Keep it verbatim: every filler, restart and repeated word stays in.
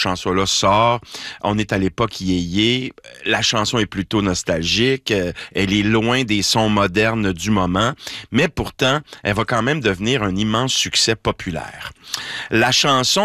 chanson-là sort. On est à l'époque yéyé. La chanson est plutôt nostalgique. Euh, elle est loin des sons modernes du moment. Mais pourtant, elle va quand même devenir un immense succès populaire. La chanson